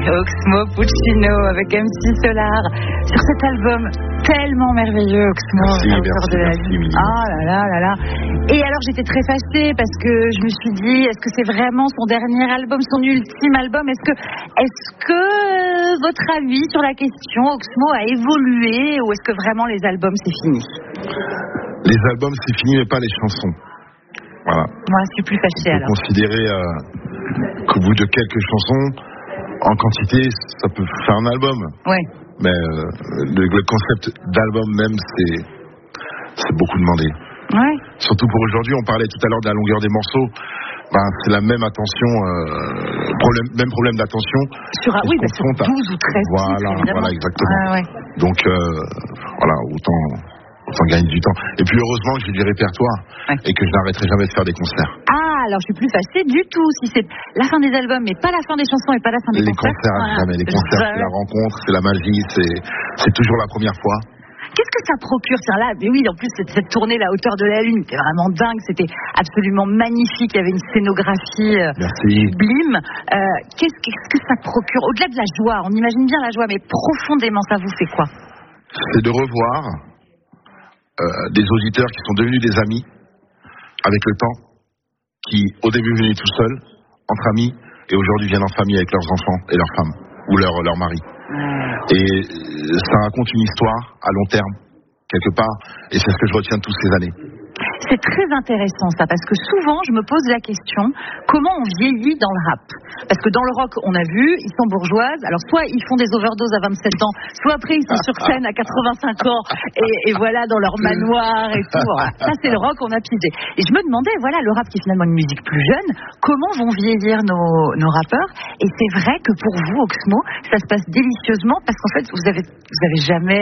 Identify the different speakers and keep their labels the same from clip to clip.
Speaker 1: Oxmo Puccino avec MC Solar sur cet album tellement merveilleux, Oxmo,
Speaker 2: merci,
Speaker 1: de la vie. Ah là. Et alors j'étais très fâchée parce que je me suis dit, est-ce que c'est vraiment son dernier album, son ultime album? Est-ce que votre avis sur la question Oxmo a évolué ou est-ce que vraiment les albums c'est fini?
Speaker 2: Les albums c'est fini mais pas les chansons. Voilà.
Speaker 1: Moi je suis plus fâchée alors.
Speaker 2: On peut considérer qu'au bout de quelques chansons, en quantité, ça peut faire un album.
Speaker 1: Ouais.
Speaker 2: Mais le concept d'album même, c'est beaucoup demandé.
Speaker 1: Ouais.
Speaker 2: Surtout pour aujourd'hui, on parlait tout à l'heure de la longueur des morceaux. C'est la même attention, même problème d'attention.
Speaker 1: Sur 12 ou 13
Speaker 2: voilà, exactement.
Speaker 1: Ouais.
Speaker 2: Donc, voilà, autant gagner du temps. Et puis heureusement que j'ai du répertoire et que je n'arrêterai jamais de faire des concerts.
Speaker 1: Alors je suis plus fâchée du tout si c'est la fin des albums mais pas la fin des chansons et pas la fin des concerts.
Speaker 2: Jamais. Les concerts, c'est la rencontre, c'est la magie, c'est toujours la première fois.
Speaker 1: Qu'est-ce que ça procure? Là, mais oui, en plus cette tournée La Hauteur de la Lune, c'était vraiment dingue, c'était absolument magnifique, il y avait une scénographie sublime. Qu'est-ce que ça procure? Au-delà de la joie, on imagine bien la joie, mais profondément, ça vous fait quoi?
Speaker 2: C'est de revoir des auditeurs qui sont devenus des amis avec le temps, qui au début venaient tout seuls, entre amis, et aujourd'hui viennent en famille avec leurs enfants et leurs femmes, ou leur mari. Et ça raconte une histoire à long terme, quelque part, et c'est ce que je retiens de toutes ces années.
Speaker 1: C'est très intéressant ça, parce que souvent je me pose la question, comment on vieillit dans le rap? Parce que dans le rock, on a vu, ils sont bourgeoises, alors soit ils font des overdoses à 27 ans, soit après ils sont sur scène à 85 ans, et voilà, dans leur manoir et tout. Ça c'est le rock, on a pisé. Et je me demandais, voilà, le rap qui est finalement une musique plus jeune, comment vont vieillir nos rappeurs? Et c'est vrai que pour vous, Oxmo, ça se passe délicieusement, parce qu'en fait, vous avez jamais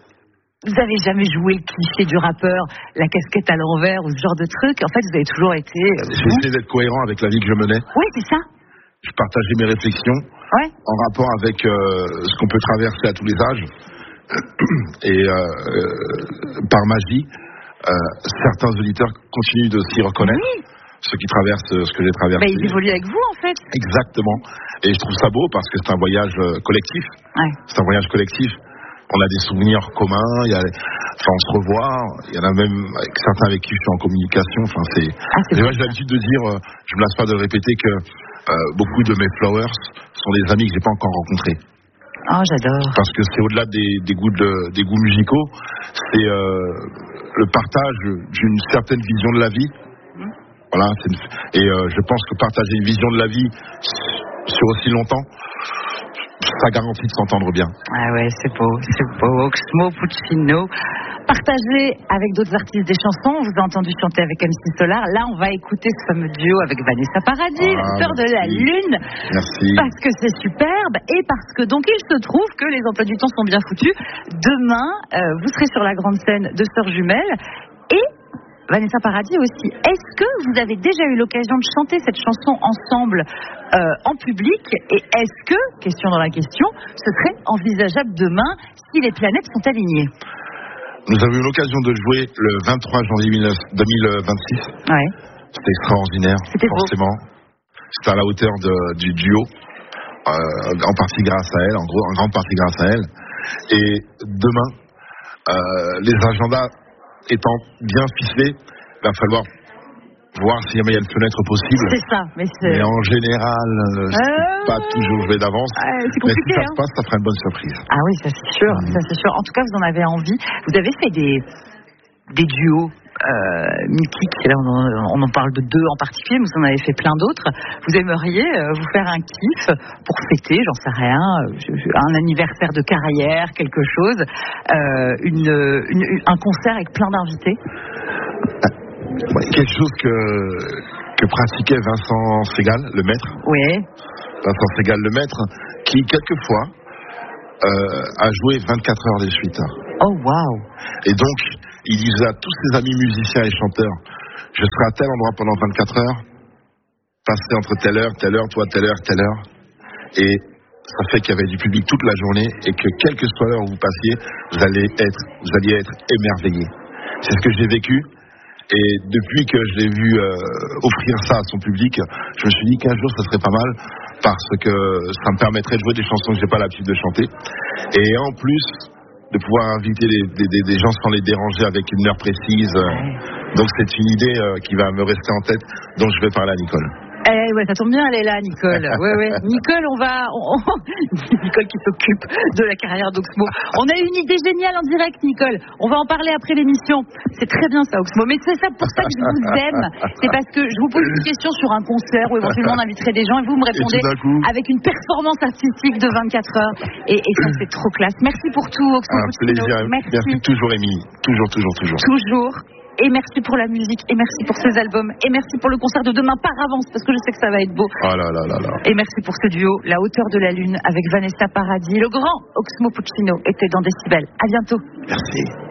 Speaker 1: joué le cliché du rappeur, la casquette à l'envers ou ce genre de truc. En fait, vous avez toujours été...
Speaker 2: J'ai essayé d'être cohérent avec la vie que je menais.
Speaker 1: Oui, c'est ça.
Speaker 2: Je partageais mes réflexions en rapport avec ce qu'on peut traverser à tous les âges. Et par magie, certains auditeurs continuent de s'y reconnaître. Oui. Ceux qui traversent ce que j'ai traversé.
Speaker 1: Ils évoluent avec vous, en fait.
Speaker 2: Exactement. Et je trouve ça beau parce que c'est un voyage collectif. Ouais. C'est un voyage collectif. On a des souvenirs communs, on se revoit, il y en a même certains avec qui je suis en communication. J'ai l'habitude de dire, je me lasse pas de le répéter, que beaucoup de mes flowers sont des amis que j'ai pas encore rencontrés.
Speaker 1: Oh, j'adore.
Speaker 2: Parce que c'est au-delà des goûts musicaux, c'est le partage d'une certaine vision de la vie. Voilà, et je pense que partager une vision de la vie sur aussi longtemps, ça garantit de s'entendre bien.
Speaker 1: Ah ouais, c'est beau. Oxmo Puccino. Partagez avec d'autres artistes des chansons. On vous a entendu chanter avec MC Solar. Là, on va écouter ce fameux duo avec Vanessa Paradis, La Hauteur de la Lune.
Speaker 2: Merci.
Speaker 1: Parce que c'est superbe et parce que donc il se trouve que les emplois du temps sont bien foutus. Demain, vous serez sur la grande scène de Sœurs Jumelles et Vanessa Paradis aussi. Est-ce que vous avez déjà eu l'occasion de chanter cette chanson ensemble en public? Et est-ce que, question dans la question, ce serait envisageable demain si les planètes sont alignées?
Speaker 2: Nous avons eu l'occasion de jouer le 23 janvier 2026.
Speaker 1: Ouais.
Speaker 2: C'était extraordinaire, forcément. C'était à la hauteur du duo, en partie grâce à elle, en grande partie grâce à elle. Et demain, les agendas étant bien ficelé, il va falloir voir s'il y a une fenêtre possible.
Speaker 1: C'est ça.
Speaker 2: Mais en général, c'est pas toujours joué d'avance.
Speaker 1: C'est compliqué.
Speaker 2: Mais si ça se passe, ça fera une bonne surprise.
Speaker 1: Ah oui, ça c'est sûr. Ça c'est sûr. En tout cas, vous en avez envie. Vous avez fait des duos mythiques. Là, on en parle de deux en particulier, mais vous en avez fait plein d'autres. Vous aimeriez vous faire un kiff pour fêter, j'en sais rien, un anniversaire de carrière, quelque chose, un concert avec plein d'invités?
Speaker 2: Quelque chose que pratiquait Vincent Segal, le maître.
Speaker 1: Oui.
Speaker 2: Vincent Segal, le maître, qui quelquefois a joué 24 heures de suite.
Speaker 1: Oh waouh.
Speaker 2: Et donc, il disait à tous ses amis musiciens et chanteurs, je serai à tel endroit pendant 24 heures, passer entre telle heure, toi, telle heure. Et ça fait qu'il y avait du public toute la journée et que quelle que soit l'heure où vous passiez, vous alliez être émerveillés. C'est ce que j'ai vécu. Et depuis que je l'ai vu offrir ça à son public, je me suis dit qu'un jour ça serait pas mal, parce que ça me permettrait de jouer des chansons que j'ai pas l'habitude de chanter. Et en plus, de pouvoir inviter des gens sans les déranger avec une heure précise. Donc c'est une idée qui va me rester en tête, dont je vais parler à Nicole.
Speaker 1: Ouais, ça tombe bien, elle est là, Nicole. Ouais. Nicole, Nicole qui s'occupe de la carrière d'Oxmo. On a eu une idée géniale en direct, Nicole. On va en parler après l'émission. C'est très bien ça, Oxmo. Mais c'est ça pour ça que je vous aime. C'est parce que je vous pose une question sur un concert où éventuellement on inviterait des gens et vous me répondez avec une performance artistique de 24 heures. Et ça, c'est trop classe. Merci pour tout, Oxmo.
Speaker 2: Un plaisir. Merci toujours, Émilie. Toujours.
Speaker 1: Toujours. Et merci pour la musique, et merci pour ces albums, et merci pour le concert de demain par avance, parce que je sais que ça va être beau.
Speaker 2: Oh là là.
Speaker 1: Et merci pour ce duo, La hauteur de la lune, avec Vanessa Paradis. Le grand Oxmo Puccino était dans Décibel. À bientôt.
Speaker 2: Merci.